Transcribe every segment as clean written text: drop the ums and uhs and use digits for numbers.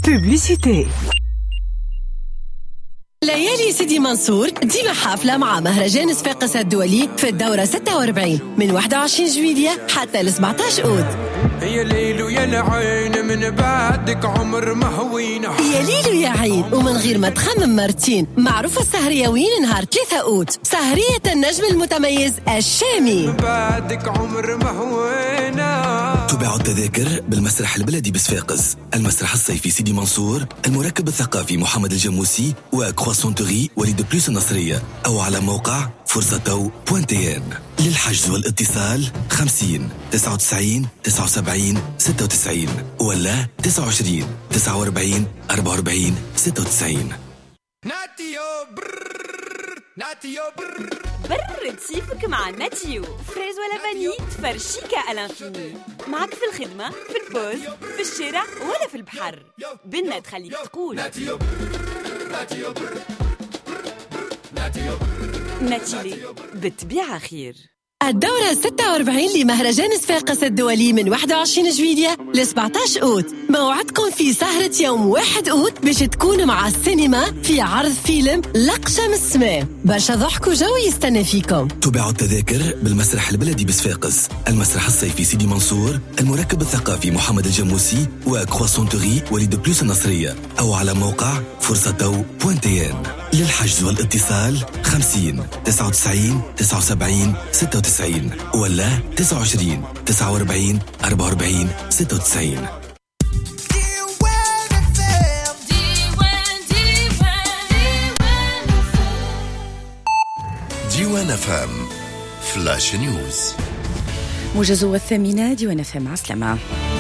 Publicité. ليالي سيدي منصور ديما حافلة مع مهرجان صفاقس الدولي في الدورة 46 من 21 جويلية حتى ل 17 أوت. يا ليل ويا العين من بعدك عمر ما هوينا، يا ليل يا عين ومن غير ما تخمم مرتين. معروفة السهرية وين نهار 3 أوت، سهرية النجم المتميز الشامي. من بعدك عمر ما هوينا. تباع التذاكر بالمسرح البلدي بصفاقس، المسرح الصيفي سيدي منصور، المركب الثقافي محمد الجموسي وكرواسونتوري وليد بلوس النصرية، أو على موقع فرصتو.tn. للحجز والاتصال 50 99 79 96 ولا 29 49 44 96. برد صيفك مع ناتيو. فريز ولا فاني تفرشيكا الانفيني. معك في الخدمة، في البوز، في الشارع ولا في البحر. بنا تخليك تقول ناتيو ناتيلي بالطبيعة خير. الدورة 46 لمهرجان صفاقس الدولي من 21 جويلية ل 17 أوت. موعدكم في سهرة يوم 1 أوت باش تكون مع السينما في عرض فيلم لقشة من السماء. برشا ضحك وجو يستنى فيكم. تباع التذاكر بالمسرح البلدي بصفاقس، المسرح الصيفي سيدي منصور، المركب الثقافي محمد الجموسي وكرواسونتوري وليد بلوس النصرية، أو على موقع فرصتو.tn. للحجز والاتصال 50 99 79 96 ولا 29 49 44 96. ديوان فام فلاش نيوز. موجز والثامنة ديوان فام. عسلامة.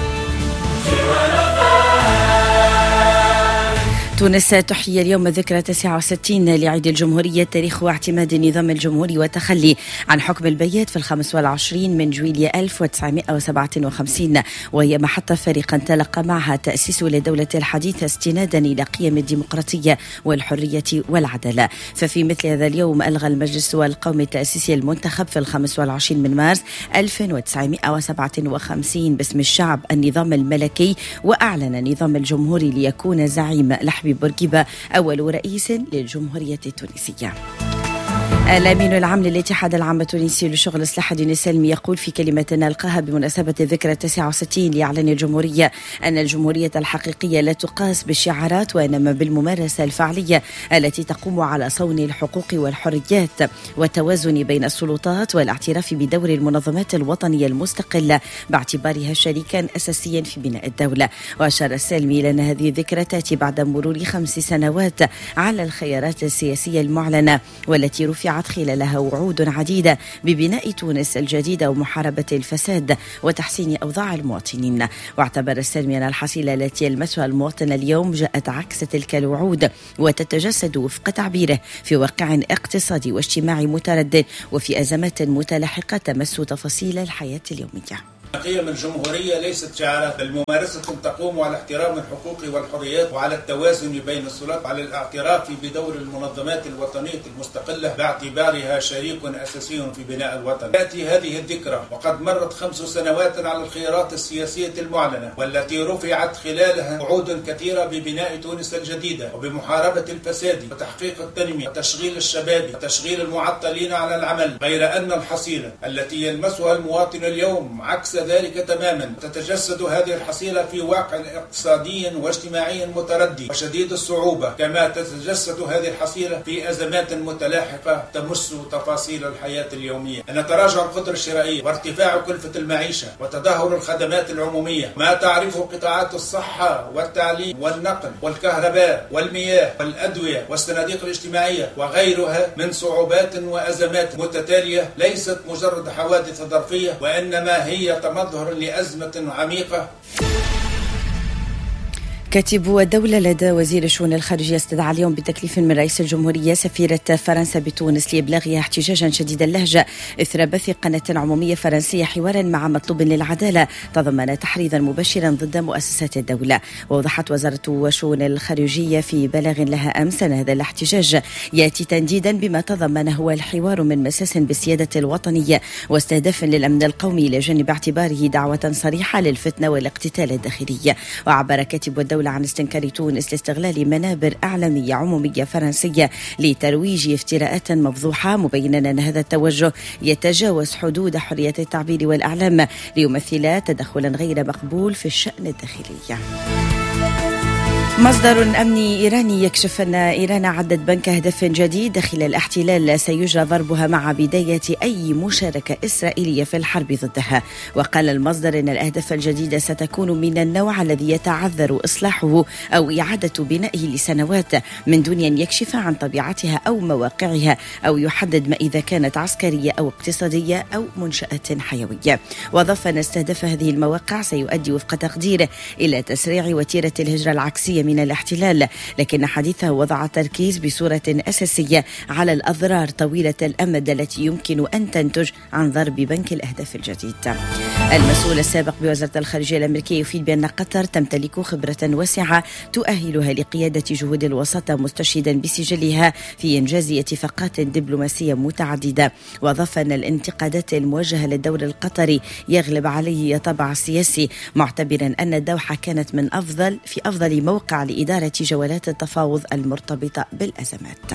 تونس تحيي اليوم ذكرى 69 لعيد الجمهورية، تاريخ واعتماد النظام الجمهوري وتخلي عن حكم البيات في 25 من جويلية 1957، وهي محطة فارقة انطلق معها تأسيس لدولة الحديثة استنادا إلى قيم الديمقراطية والحرية والعدالة. ففي مثل هذا اليوم ألغى المجلس القومي التأسيسي المنتخب في 25 من مارس 1957 باسم الشعب النظام الملكي، وأعلن النظام الجمهوري ليكون زعيم لحبيب بورقيبة أول رئيس للجمهورية التونسية. الأمين العام للاتحاد العام التونسي للشغل صلاح الدين السلمي يقول في كلمة ألقاها بمناسبة ذكرى 69 لإعلان الجمهورية أن الجمهورية الحقيقية لا تقاس بالشعارات وإنما بالممارسة الفعلية التي تقوم على صون الحقوق والحريات والتوازن بين السلطات والاعتراف بدور المنظمات الوطنية المستقلة باعتبارها شريكا أساسيا في بناء الدولة. وأشار السلمي إلى أن هذه الذكرى تأتي بعد مرور 5 سنوات على الخيارات السياسية المعلنة والتي رفعت خلالها وعود عديدة ببناء تونس الجديدة ومحاربة الفساد وتحسين أوضاع المواطنين. واعتبر السلمي أن الحصيلة التي يلمسها المواطن اليوم جاءت عكس تلك الوعود وتتجسد وفق تعبيره في واقع اقتصادي واجتماعي متردد وفي أزمات متلاحقة تمس تفاصيل الحياة اليومية. قيم الجمهورية ليست شعارات، بل ممارسة تقوم على احترام الحقوق والحريات وعلى التوازن بين السلطات وعلى الاعتراف بدور المنظمات الوطنية المستقلة باعتبارها شريك أساسي في بناء الوطن. تأتي هذه الذكرى وقد مرت 5 سنوات على الخيارات السياسية المعلنة والتي رفعت خلالها وعود كثيرة ببناء تونس الجديدة وبمحاربة الفساد وتحقيق التنمية وتشغيل الشباب وتشغيل المعطلين على العمل، غير أن الحصيلة التي يلمسها المواطن اليوم عكس ذلك تماما. تتجسد هذه الحصيلة في واقع اقتصادي واجتماعي متردي وشديد الصعوبة، كما تتجسد هذه الحصيلة في أزمات متلاحقة تمس تفاصيل الحياة اليومية. أن تراجع القدرة الشرائية وارتفاع كلفة المعيشة وتدهور الخدمات العمومية، ما تعرفه قطاعات الصحة والتعليم والنقل والكهرباء والمياه والأدوية والصناديق الاجتماعية وغيرها من صعوبات وأزمات متتالية ليست مجرد حوادث ظرفية، وإنما هي مظهر لأزمة عميقة. كاتب الدولة لدى وزير الشؤون الخارجية استدعى اليوم بتكليف من رئيس الجمهورية سفيرة فرنسا بتونس لإبلاغها احتجاجا شديد اللهجة إثر بث قناة عمومية فرنسية حوارا مع مطلوب للعدالة تضمن تحريضا مباشرا ضد مؤسسات الدولة. ووضحت وزارة الشؤون الخارجية في بلاغ لها أمس أن هذا الاحتجاج يأتي تنديدا بما تضمنه الحوار من مساس بالسيادة الوطنية واستهداف للأمن القومي إلى جانب اعتباره دعوة صريحة للفتنة والاقتتال الداخلي. وعبر كاتب الدولة الدولة عن استنكار تونس لاستغلال منابر إعلامية عمومية فرنسية لترويج افتراءات مفضوحة، مبينا أن هذا التوجه يتجاوز حدود حرية التعبير والإعلام ليمثل تدخلا غير مقبول في الشأن الداخلي. مصدر أمني إيراني يكشف أن إيران عدت بنك أهداف جديد داخل الاحتلال سيجرى ضربها مع بداية أي مشاركة إسرائيلية في الحرب ضدها. وقال المصدر أن الأهداف الجديدة ستكون من النوع الذي يتعذر إصلاحه أو إعادة بنائه لسنوات من دون أن يكشف عن طبيعتها أو مواقعها أو يحدد ما إذا كانت عسكرية أو اقتصادية أو منشآت حيوية. وأضاف أن استهداف هذه المواقع سيؤدي وفق تقديره إلى تسريع وتيرة الهجرة العكسية من الاحتلال، لكن حديثه وضع التركيز بصورة أساسية على الأضرار طويلة الأمد التي يمكن أن تنتج عن ضرب بنك الأهداف الجديد. المسؤول السابق بوزارة الخارجية الأمريكية يفيد بأن قطر تمتلك خبرة واسعة تؤهلها لقيادة جهود الوساطة، مستشهدا بسجلها في إنجاز اتفاقات دبلوماسية متعددة. وأضاف أن الانتقادات الموجهة للدور القطري يغلب عليه طابع سياسي، معتبرا أن الدوحة كانت في أفضل موقع لإدارة جولات التفاوض المرتبطة بالأزمات.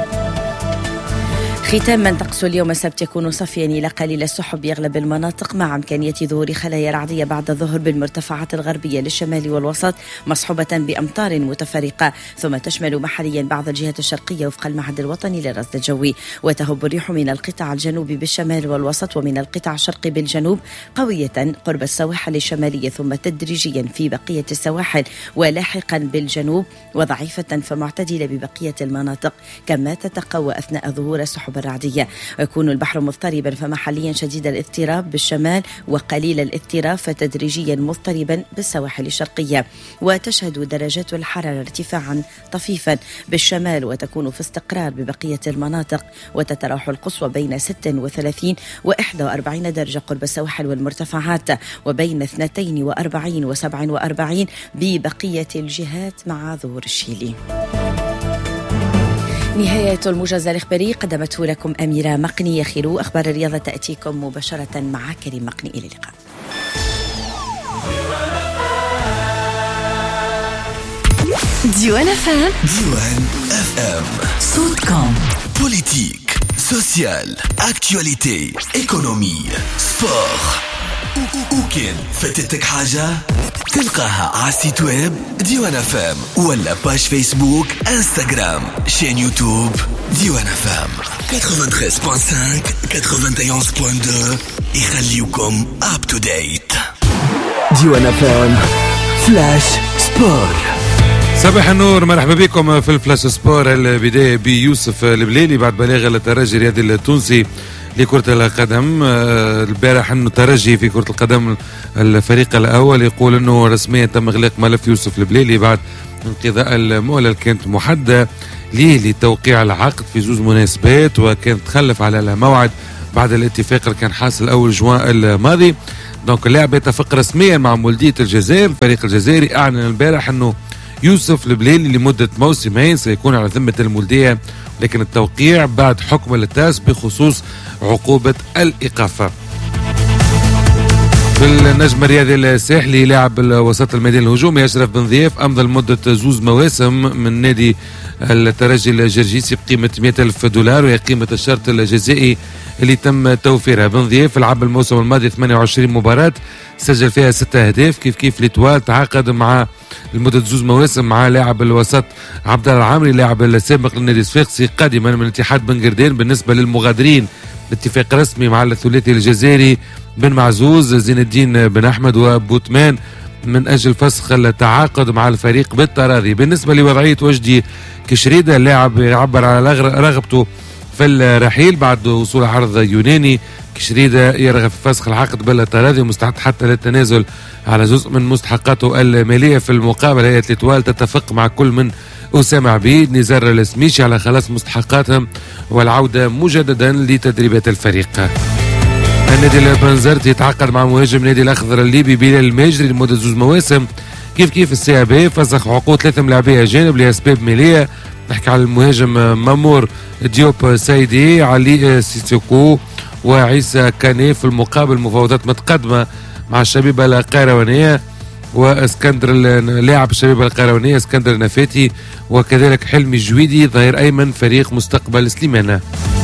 ختاما، طقس اليوم السبت يكون صافيا إلى قليل السحب يغلب المناطق مع إمكانية ظهور خلايا رعدية بعد الظهر بالمرتفعات الغربية للشمال والوسط، مصحوبة بأمطار متفرقة، ثم تشمل محليا بعض الجهات الشرقية وفق المعهد الوطني للرصد الجوي. وتهب الريح من القطاع الجنوبي بالشمال والوسط ومن القطاع الشرقي بالجنوب قوية قرب السواحل الشمالية، ثم تدريجيا في بقية السواحل ولاحقا بالجنوب، وضعيفة فمعتدلة ببقية المناطق، كما تتقوى أثناء ظهور السحب الرعدية. ويكون البحر مضطربا فمحليا شديد الاضطراب بالشمال وقليل الاضطراب فتدريجيا مضطربا بالسواحل الشرقية. وتشهد درجات الحرارة ارتفاعا طفيفا بالشمال وتكون في استقرار ببقية المناطق، وتتراوح القصوى بين 36 و41 درجة قرب السواحل والمرتفعات، وبين 42 و47 ببقية الجهات مع ظهور الشيلي. نهاية الموجز الإخباري قدمته لكم أميرة مقني. خير أخبار الرياضة تأتيكم مباشرة مع كريم مقني. إلى اللقاء. ديوان FM. ديوان FM. صوتكم. بوليتيك، سوسيال، اكتواليتي، ايكونومي، سبور. وكان فاتتك حاجة تلقاها على السيت ويب ديوان FM ولا باج فيسبوك، انستغرام، شين يوتيوب ديوان FM 93.5 91.2 يخليكم اب تو ديت. ديوان FM فلاش سبور. صباح النور، مرحبا بكم في الفلاش سبور. البداية بيوسف البليلي بعد بلاغ الترجي الرياضي التونسي لكرة القدم البارح انه ترجي في كرة القدم الفريق الاول يقول انه رسميا تم اغلاق ملف يوسف البليلي بعد انقضاء المهلة اللي كانت محددة ليه لتوقيع العقد في زوج مناسبات، وكان تخلف على الموعد بعد الاتفاق اللي كان حاصل اول جوان الماضي. دونك اللاعب يتفق رسميا مع مولودية الجزائر. الفريق الجزائري اعلن البارح انه يوسف البليلي لمدة موسمين سيكون على ذمة المولودية، لكن التوقيع بعد حكم التاس بخصوص عقوبة الإيقاف. في النجم الرياضي الساحلي لاعب وسط الميدان الهجومي أشرف بن ضياف أمضى لمدة 2 مواسم من نادي الترجي الجرجيسي بقيمة $100,000 وهي قيمة الشرط الجزائي اللي تم توفيرها. بن ضياف لعب الموسم الماضي 28 مباراة سجل فيها 6 أهداف. كيف ليتوال تعاقد مع لمدة 2 مواسم مع لاعب الوسط عبد الله العامري لاعب السابق للنادي الصفاقسي قادما من اتحاد بن قردان. بالنسبة للمغادرين اتفاق رسمي مع الثلاثي الجزائري بن معزوز، زين الدين بن أحمد وبوتمان من أجل فسخ التعاقد مع الفريق بالتراضي. بالنسبة لوضعية وجدي كشريدة اللاعب يعبر على رغبته في الرحيل بعد وصول عرض يوناني. كشريدة يرغب في فسخ العقد بالتراضي ومستعد حتى للتنازل على جزء من مستحقاته المالية. في المقابل هيئة ليتوال تتفق مع كل من أسامة عبيد نزار السميشي على خلاص مستحقاتهم والعودة مجددا لتدريبات الفريق. النادي البنزرتي يتعاقد مع مهاجم النادي الأخضر الليبي بلال الماجري لمدة 2 مواسم. كيف السي بي فسخ عقود 3 لاعبين أجانب لأسباب مالية. نحكي على المهاجم مامور ديوب سايدي، علي سيسوكو وعيسى كاني. في المقابل مفاوضات متقدمة مع الشبيبة القيروانية واسكندر لاعب الشباب القروية اسكندر نفاتي، وكذلك حلمي الجويدي ظهير أيمن فريق مستقبل سليمانة.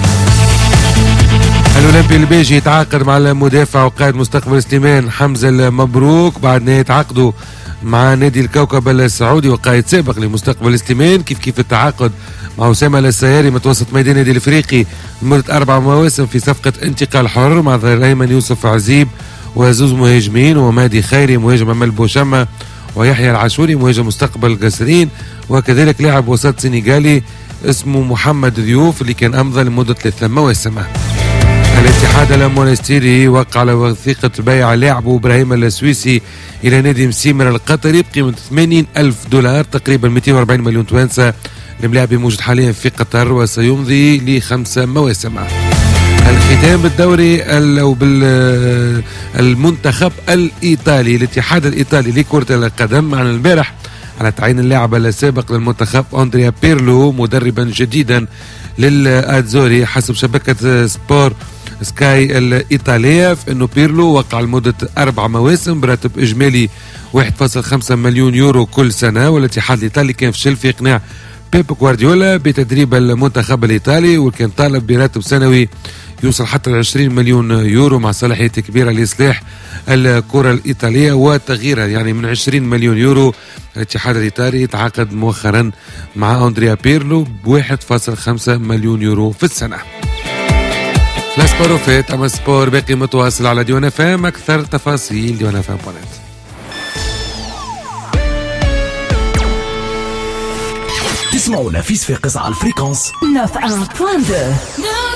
الأولمبي البيجي يتعاقد مع المدافع وقائد مستقبل سليمان حمزة المبروك بعد ما يتعاقدوا مع نادي الكوكب السعودي وقائد سابق لمستقبل سليمان. كيف التعاقد مع أسامة السياري متوسط ميدان النادي الافريقي لمدة 4 مواسم في صفقة انتقال حر مع ظهير أيمن يوسف عزيب وزوز مهاجمين ومادي خيري مهاجم أمل بوشمة ويحيى العاشوري مهاجم مستقبل القاسرين، وكذلك لاعب وسط سنغالي اسمه محمد ضيوف اللي كان أمضى لمدة 3 مواسم. الاتحاد المونستيري وقع على وثيقة بيع لاعبه إبراهيم السويسي إلى نادي مسيمر القطري بقيمة $80,000 تقريبا 240 مليون توانسة. الملاعب موجود حاليا في قطر وسيمضي ل5 مواسم. الختام بالدوري أو بالمنتخب الإيطالي. الاتحاد الإيطالي لكرة القدم عن البارح على تعيين اللاعب السابق للمنتخب أندريا بيرلو مدربا جديدا للأتزوري حسب شبكة سبور سكاي الإيطالية، في أنه بيرلو وقع لمدة 4 مواسم براتب إجمالي 1.5 مليون يورو كل سنة. والاتحاد الإيطالي كان فشل في إقناع بيب غوارديولا بتدريب المنتخب الإيطالي وكان طالب براتب سنوي يوصل حتى ل 20 مليون يورو مع صلاحية كبيرة لإصلاح الكرة الإيطالية وتغييرها، يعني من 20 مليون يورو. الاتحاد الإيطالي تعاقد مؤخرا مع أندريا بيرلو ب1.5 مليون يورو في السنة. لا سبور فات، أما سبور باقي متواصل على ديوان فام. أكثر تفاصيل ديوان فام بونات. تسمعونا في صفاقس على الفريكونس 91.2.